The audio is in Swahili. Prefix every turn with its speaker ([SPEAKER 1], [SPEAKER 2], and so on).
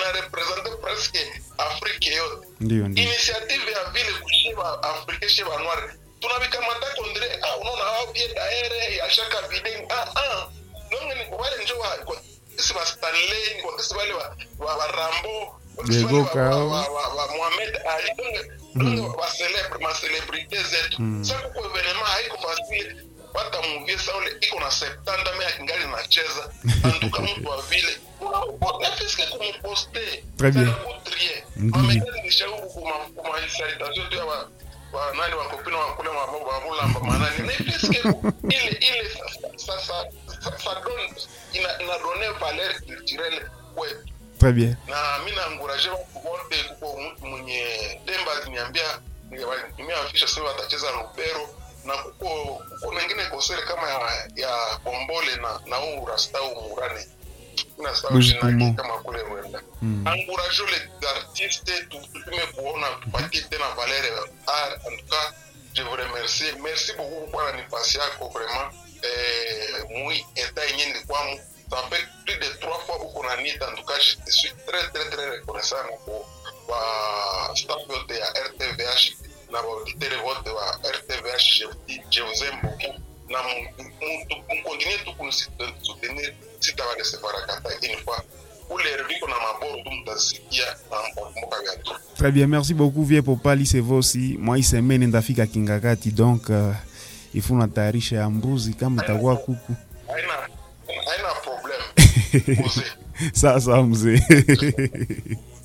[SPEAKER 1] represente presque Afrique yote.
[SPEAKER 2] Ndio.
[SPEAKER 1] Initiative ya vile kushiba Afrika shiba noir. Tunabikamata kondre unaona hao pia daere ya shaka bideng nonge ni wale njoo kwa kisi ba Stanley kwa kisi wale wa Rambo wa Mohamed Ali nonge wa celebrity zetu. Sasa kwa evenement haiko facile pata movie saule iko na 70 mea kingali nacheza antuka mtu wa vile nafiske kumposte
[SPEAKER 2] très bien
[SPEAKER 1] amekani nishauri kuma salutation tu ya wa nani wa kopina wa kule wa bulamba manani nafiske ile ça donne ina donner valeur culturelle kwetu.
[SPEAKER 2] Très bien.
[SPEAKER 1] Na mimi naencourage wote kwa mtu mwenye Demba niambia nimeafisha sasa watacheza Lubero na kuko wengine kosere kama ya Bombole na Rasta Murane na sababu kama kule Rwanda. Encourage les artistes tutume kuona tupatie tena valeur en tout cas je vous remercie. Merci beaucoup pour la nipasi yako vraiment moi état yenyewe ni kwamu. Ça fait plus de 3 fois où on a mis en tout cas je suis très reconnaissant pour staff de RTVH na auditeur wote wa RTVH je vous aime beaucoup na continuer tout pour soutenir sita wa separakata une fois pour les reviko na maboro tumtasikia na mboka yetu.
[SPEAKER 2] Très bien, merci beaucoup Vie Papa Lisevo aussi. Moi isemene ndafika Kingakati donc il faut natayarisha ya mbuzi kama itakuwa kuku.
[SPEAKER 1] Haina problem.
[SPEAKER 2] Sasa mzee.